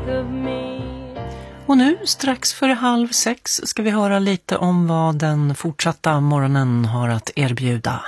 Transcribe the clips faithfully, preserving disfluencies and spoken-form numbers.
Och nu, strax före halv sex, ska vi höra lite om vad den fortsatta morgonen har att erbjuda.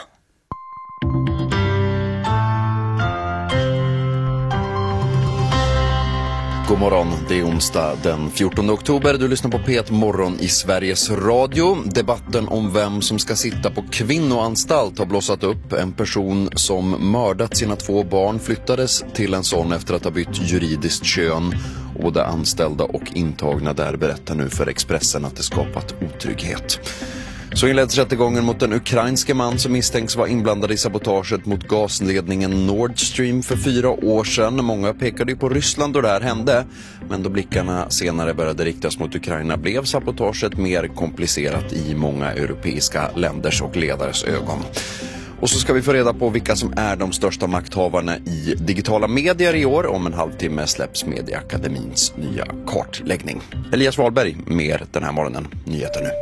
God morgon, det är onsdag den fjortonde oktober. Du lyssnar på P ett Morgon i Sveriges Radio. Debatten om vem som ska sitta på kvinnoanstalt har blossat upp. En person som mördat sina två barn flyttades till en sån efter att ha bytt juridiskt kön. Och både anställda och intagna där berättar nu för Expressen att det skapat otrygghet. Så inleds rättegången mot den ukrainske man som misstänks vara inblandad i sabotaget mot gasledningen Nord Stream för fyra år sedan. Många pekade ju på Ryssland då det här hände, men då blickarna senare började riktas mot Ukraina blev sabotaget mer komplicerat i många europeiska länders och ledares ögon. Och så ska vi få reda på vilka som är de största makthavarna i digitala medier i år. Om en halvtimme släpps Medieakademins nya kartläggning. Elias Wahlberg mer den här morgonen. Nyheter nu.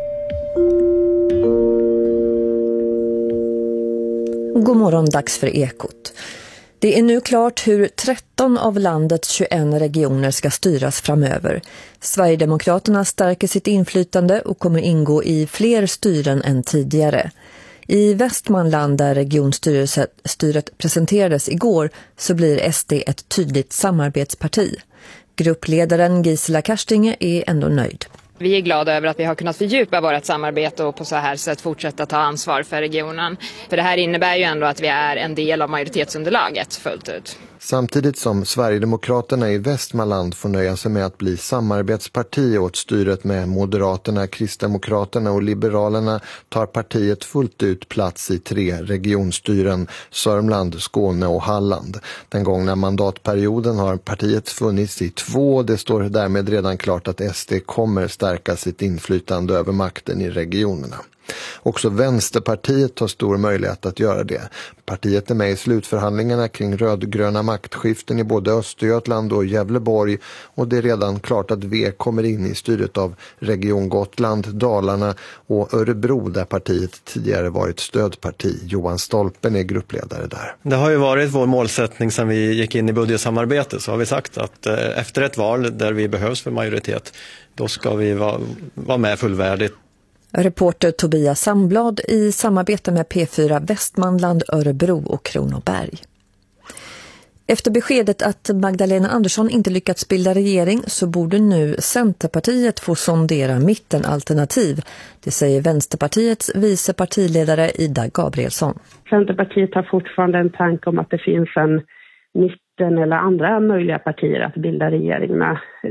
God morgon, dags för Ekot. Det är nu klart hur tretton av landets tjugoen regioner ska styras framöver. Sverigedemokraterna stärker sitt inflytande och kommer ingå i fler styren än tidigare. I Västmanland, där regionstyret presenterades igår, så blir S D ett tydligt samarbetsparti. Gruppledaren Gisela Karstinge är ändå nöjd. Vi är glada över att vi har kunnat fördjupa vårt samarbete och på så här sätt fortsätta ta ansvar för regionen. För det här innebär ju ändå att vi är en del av majoritetsunderlaget fullt ut. Samtidigt som Sverigedemokraterna i Västmanland får nöja sig med att bli samarbetsparti åt styret med Moderaterna, Kristdemokraterna och Liberalerna tar partiet fullt ut plats i tre regionstyren, Sörmland, Skåne och Halland. Den gångna mandatperioden har partiet funnits i två. Det står därmed redan klart att S D kommer stärka sitt inflytande över makten i regionerna. Också Vänsterpartiet har stor möjlighet att göra det. Partiet är med i slutförhandlingarna kring rödgröna maktskiften i både Östergötland och Gävleborg, och det är redan klart att V kommer in i styret av Region Gotland, Dalarna och Örebro, där partiet tidigare varit stödparti. Johan Stolpen är gruppledare där. Det har ju varit vår målsättning sedan vi gick in i budgetsamarbetet, så har vi sagt att eh, efter ett val där vi behövs för majoritet, då ska vi vara, vara med fullvärdigt. Reporter Tobias Sandblad i samarbete med P fyra Västmanland, Örebro och Kronoberg. Efter beskedet att Magdalena Andersson inte lyckats bilda regering så borde nu Centerpartiet få sondera mittenalternativ. Det säger Vänsterpartiets vice partiledare Ida Gabrielsson. Centerpartiet har fortfarande en tanke om att det finns en mitten eller andra möjliga partier att bilda regering med.